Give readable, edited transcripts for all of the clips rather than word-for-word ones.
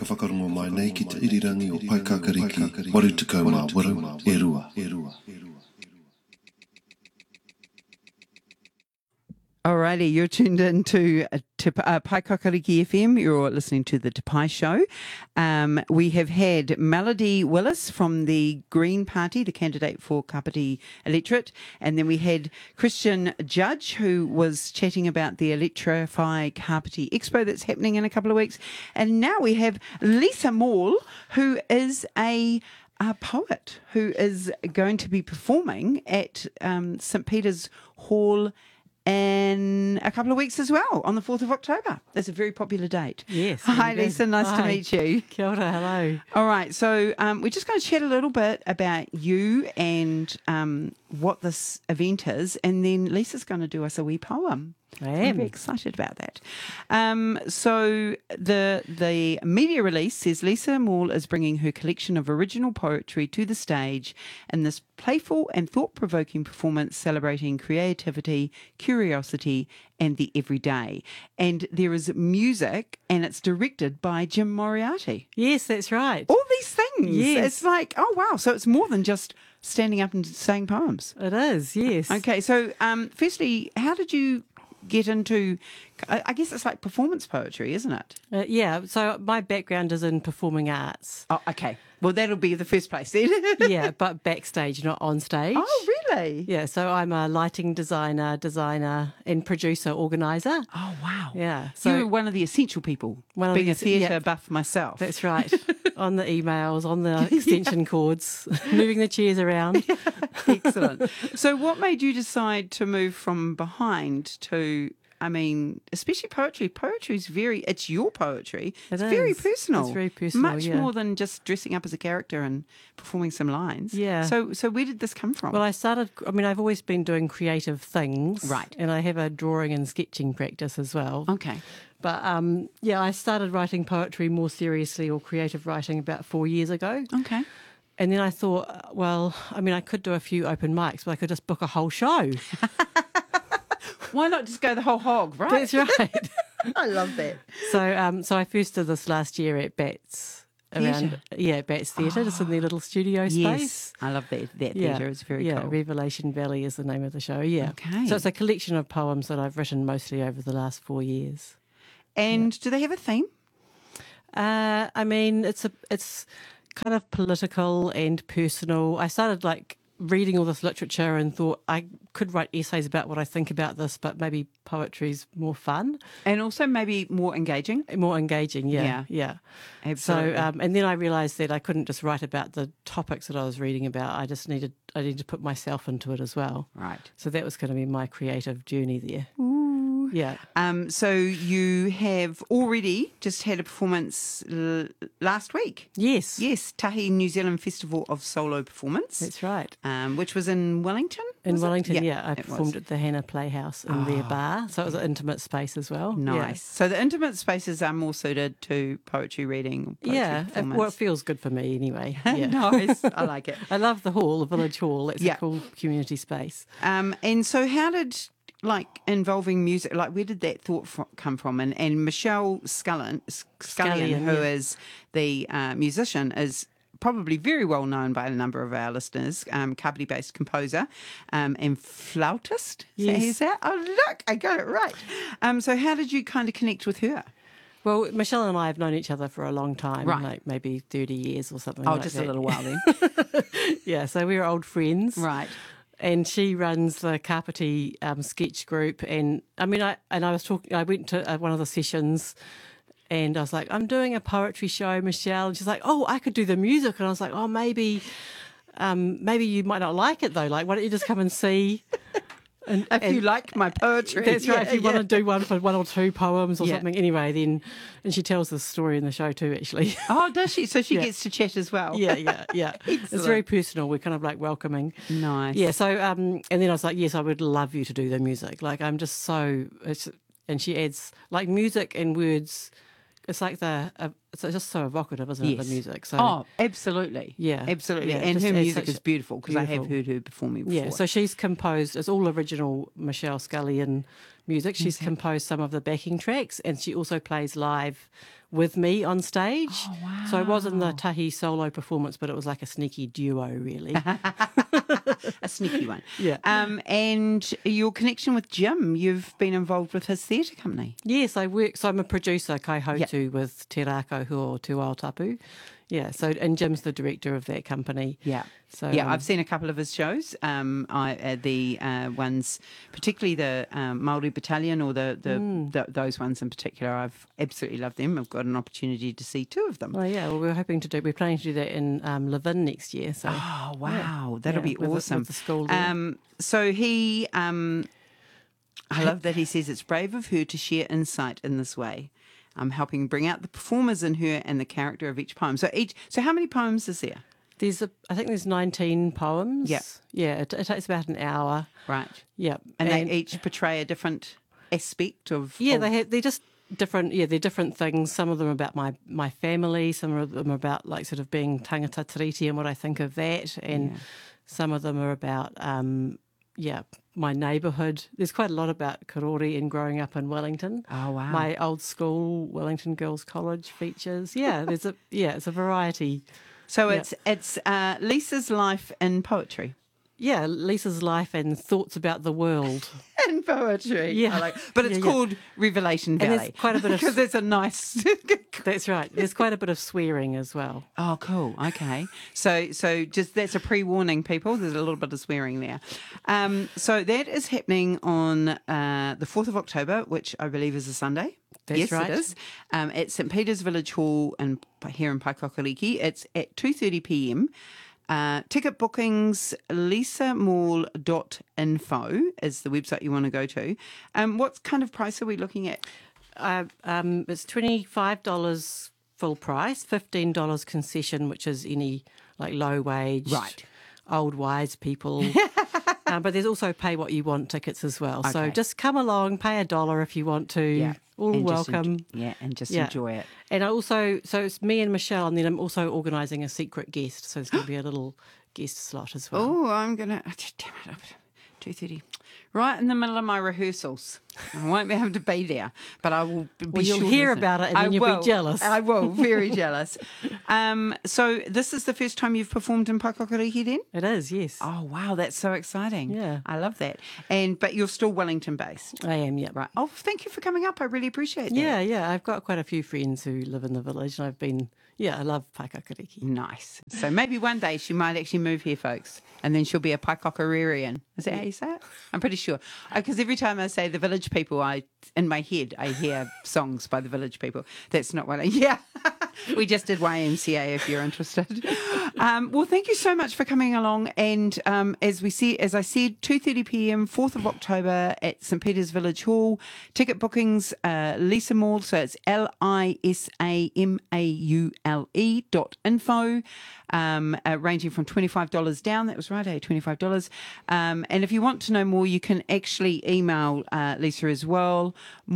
whakarongo mai nei ki te irirangi o Paikakariki, Warutukau mā waru, e rua. Alrighty, you're tuned in to Paikakariki FM. You're listening to The Te Pai Show. We have had Melody Willis from the Green Party, the candidate for Kapiti electorate, and then we had Christian Judge, who was chatting about the Electrify Kapiti Expo that's happening in a couple of weeks. And now we have Lisa Maul, who is a poet who is going to be performing at St. Peter's Hall in a couple of weeks as well, on the 4th of October. That's a very popular date. Yes. Hi, Lisa. Nice to meet you. Kia ora, hello. All right. So we're just going to chat a little bit about you and what this event is, and then Lisa's going to do us a wee poem. I I'm am. very excited about that. So the media release says Lisa Maul is bringing her collection of original poetry to the stage in this playful and thought-provoking performance celebrating creativity, curiosity, and the everyday. And there is music, and it's directed by Jim Moriarty. Yes, that's right. All these things. Yes. It's like, oh, wow. So it's more than just standing up and saying poems. It is, yes. Okay, so firstly, how did you get into, I guess it's like performance poetry, isn't it? Yeah, so my background is in performing arts. Oh, okay. Well, that'll be the first place then. Yeah, but backstage, not on stage. Oh, really? Yeah, so I'm a lighting designer, and producer, organiser. Oh, wow. Yeah. So You're one of the essential people, One of being the a theatre yeah. buff myself. that's right. On the emails, on the extension cords, moving the chairs around. Excellent. So what made you decide to move from behind to, I mean, especially poetry? Poetry is it's your poetry. It's very is. personal. It's very personal, Much yeah. more than just dressing up as a character and performing some lines. Yeah. So where did this come from? Well, I've always been doing creative things. Right. And I have a drawing and sketching practice as well. Okay. But I started writing poetry more seriously, or creative writing, about 4 years ago. Okay. And then I thought, I could do a few open mics, but I could just book a whole show. Why not just go the whole hog, right? That's right. I love that. So I first did this last year at Bats. Bats Theatre, just in their little studio space. Yes. I love that theatre. It's very cool. Revelation Valley is the name of the show, yeah. Okay. So it's a collection of poems that I've written mostly over the last 4 years. And do they have a theme? It's kind of political and personal. I started reading all this literature and thought I could write essays about what I think about this, but maybe poetry's more fun. And also maybe more engaging? More engaging, yeah. Absolutely. So, and then I realised that I couldn't just write about the topics that I was reading about. I needed to put myself into it as well. Right. So that was going to be my creative journey there. Ooh. Yeah. So you have already just had a performance last week. Yes. Yes, Tahi New Zealand Festival of Solo Performance. That's right. Which was in Wellington? In Wellington, yeah. I it performed was. at the Hannah Playhouse in their bar. So it was an intimate space as well. Nice. So the intimate spaces are more suited to poetry reading, poetry performance. It feels good for me anyway. Yeah. Nice. I like it. I love the hall, the village hall. It's a cool community space. And so how did, involving music, where did that thought come from? And Michelle Scullion, who is the musician, is probably very well known by a number of our listeners, Kapiti-based composer and flautist. Yes. Oh, look, I got it right. So how did you kind of connect with her? Well, Michelle and I have known each other for a long time, right. Maybe 30 years or something Oh, just a little while then. Yeah, so we're old friends. Right. And she runs the Kapiti sketch group. And I went to one of the sessions and I was like, I'm doing a poetry show, Michelle. And she's like, oh, I could do the music. And I was like, oh, maybe you might not like it though. Why don't you just come and see? And you like my poetry. That's right. If you want to do one for 1 or 2 poems or something. Anyway, then, and she tells this story in the show too, actually. Oh, does she? So she gets to chat as well. Yeah. It's very personal. We're kind of welcoming. Nice. Yeah. So, and then I was like, yes, I would love you to do the music. I'm just so, and she adds music and words it's like it's just so evocative, isn't it? The Yes. music. So Oh, absolutely. Yeah. Absolutely. Yeah, And just her adds music such is beautiful because I have beautiful- heard her performing before. yeah. So she's composed. It's all original Michelle Scullion music. She's composed some of the backing tracks, and she also plays live with me on stage. Oh, wow. So it wasn't the Tahi solo performance, but it was like a sneaky duo, really. A sneaky one. Yeah. And your connection with Jim, you've been involved with his theatre company. Yes, I work. So I'm a producer, kai hotu, with Te Rākau Hua Te Wao Tapu. Yeah. So and Jim's the director of that company. Yeah. So Yeah, I've seen a couple of his shows. The ones, particularly the Māori Battalion, or those ones in particular. I've absolutely loved them. I've got an opportunity to see two of them. Oh yeah. Well, we're planning to do that in Levin next year. So Oh wow, that'll be with awesome. with the school there. So he, I love that he says it's brave of her to share insight in this way. Helping bring out the performers in her and the character of each poem. So how many poems is there? I think there's 19 poems. Yeah. Yeah. It takes about an hour. Right. Yeah. And they each portray a different aspect of. Yeah, of, they're just different. Yeah, they're different things. Some of them are about my family. Some of them are about like sort of being tangata tiriti and what I think of that. And some of them are about my neighbourhood. There's quite a lot about Karori and growing up in Wellington. Oh wow. My old school, Wellington Girls College, features. Yeah, it's a variety. So Yeah. it's Lisa's life in poetry. Yeah, Lisa's life and thoughts about the world. In poetry. Yeah. But it's Yeah, yeah. called Revelation And Valley. there's quite a bit of- because there's a nice. That's right. There's quite a bit of swearing as well. Oh, cool. Okay. So just that's a pre-warning, people. There's a little bit of swearing there. So that is happening on the 4th of October, which I believe is a Sunday. That's yes, right. it is. At St Peter's Village Hall here in Paikakariki. It's at 2:30 p.m. Ticket bookings, lisamall.info is the website you want to go to. What kind of price are we looking at? It's $25 full price, $15 concession, which is any like low wage, Right. old wise people. But there's also pay what you want tickets as well. So Okay. just come along, pay $1 if you want to. All And just welcome. Yeah. enjoy it. And I also, so it's me and Michelle, and then I'm also organising a secret guest. So there's going to be a little guest slot as well. Oh, I'm going to... Damn it, 2:30. Right in the middle of my rehearsals. I won't be able to be there, but I will be Well, you'll sure hear to- about it and then I you'll be will. jealous. I will, very jealous. So this is the first time you've performed in Paikakariki then? It is, yes. Oh, wow, that's so exciting. Yeah. I love that. But you're still Wellington-based? I am, yeah. Right. Oh, thank you for coming up. I really appreciate that. Yeah. I've got quite a few friends who live in the village, and I've been, I love Paikakariki. Nice. So maybe one day she might actually move here, folks, and then she'll be a Paikakarerian. Is that how you say it? I'm pretty sure. Because every time I say the village people, in my head, I hear songs by the village people. That's not what yeah. We just did YMCA if you're interested. Well, thank you so much for coming along. And as I said, 2:30 p.m, 4th of October at St Peter's Village Hall. Ticket bookings, Lisa Mall, so it's lisamaule.info. Ranging from $25 down. That was right, $25. And if you want to know more, you can actually email Lisa as well,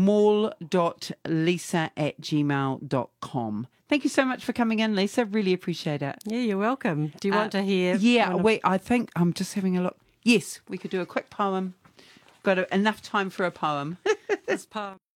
mall.lisa@gmail.com. Thank you so much for coming in, Lisa. Really appreciate it. Yeah, you're welcome. Do you want to hear? Yeah, one of- I think I'm just having a look. Yes, we could do a quick poem. Got enough time for a poem. this poem?